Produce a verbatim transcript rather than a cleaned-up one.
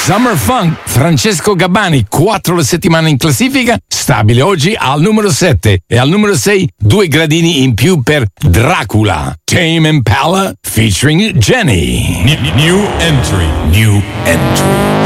Summer Funk, Francesco Gabbani, quattro settimane in classifica, stabile oggi al numero sette e al numero sei due gradini in più per Dracula, Tame Impala featuring Jenny. New entry, new entry.